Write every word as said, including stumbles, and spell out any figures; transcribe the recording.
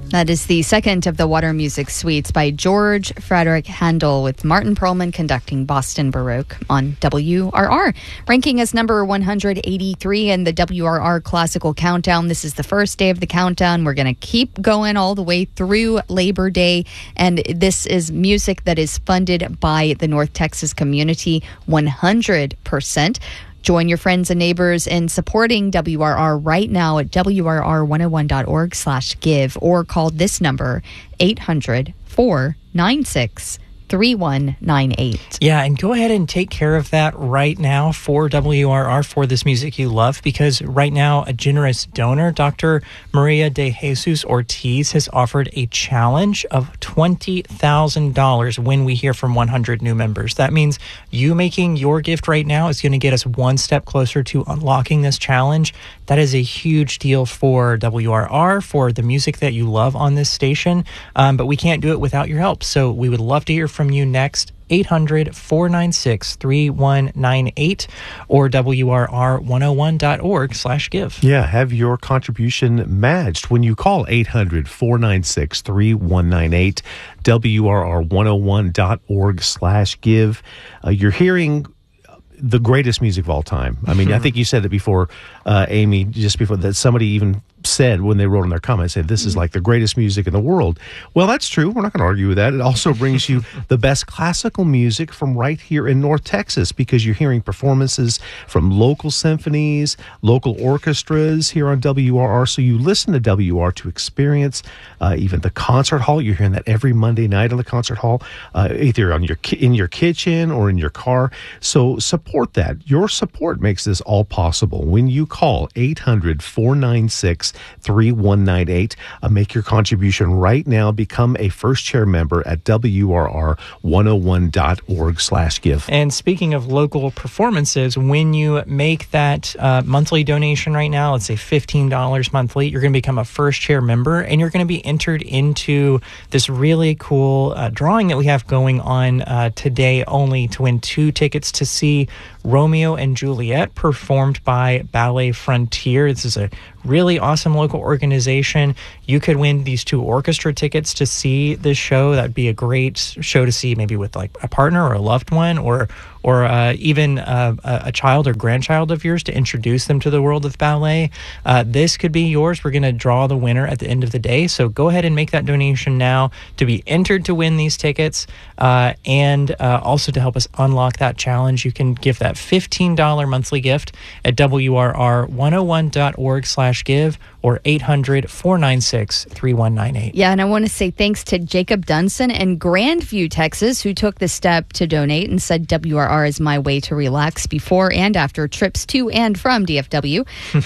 That is the second of the Water Music Suites by George Frederick Handel, with Martin Perlman conducting Boston Baroque on W R R. Ranking as number one hundred eighty-three in the W R R Classical Countdown. This is the first day of the countdown. We're going to keep going all the way through Labor Day. And this is music that is funded by the North Texas community one hundred percent. Join your friends and neighbors in supporting W R R right now at W R R one oh one dot org slash give, or call this number, eight hundred, four nine six, three one nine eight. Yeah, and go ahead and take care of that right now for W R R, for this music you love, because right now a generous donor, Doctor Maria de Jesus Ortiz, has offered a challenge of twenty thousand dollars when we hear from one hundred new members. That means you making your gift right now is going to get us one step closer to unlocking this challenge. That is a huge deal for W R R, for the music that you love on this station, um, but we can't do it without your help. So we would love to hear from you next. eight hundred, four nine six, three one nine eight or W R R one oh one dot org slash give. Yeah, have your contribution matched when you call eight hundred, four nine six, three one nine eight, W R R one oh one dot org slash give. Uh, you're hearing the greatest music of all time. I mean, I think you said it before, uh, Amy, just before that somebody even said when they wrote in their comments, said this is like the greatest music in the world. Well, that's true. We're not going to argue with that. It also brings you the best classical music from right here in North Texas, because you're hearing performances from local symphonies, local orchestras here on W R R. So you listen to W R to experience uh, even the concert hall. You're hearing that every Monday night on the concert hall, uh, either on your ki- in your kitchen or in your car. So support that. Your support makes this all possible. When you call eight hundred, four nine six, three one nine eight, uh, make your contribution right now. Become a first chair member at W R R one oh one dot org slash give. And speaking of local performances, when you make that uh, monthly donation right now, let's say fifteen dollars monthly, you're going to become a first chair member, and you're going to be entered into this really cool uh, drawing that we have going on uh, today only, to win two tickets to see Romeo and Juliet performed by Ballet Frontier. This is a really awesome local organization. You could win these two orchestra tickets to see this show. That'd be a great show to see, maybe with like a partner or a loved one, or or uh, even uh, a child or grandchild of yours, to introduce them to the world of ballet. Uh, this could be yours. We're going to draw the winner at the end of the day. So go ahead and make that donation now to be entered to win these tickets, uh, and uh, also to help us unlock that challenge. You can give that fifteen dollars monthly gift at W R R one oh one dot org slash give or eight hundred, four nine six, three one nine eight. Yeah, and I want to say thanks to Jacob Dunson in Grandview, Texas, who took the step to donate and said W R R is my way to relax before and after trips to and from D F W.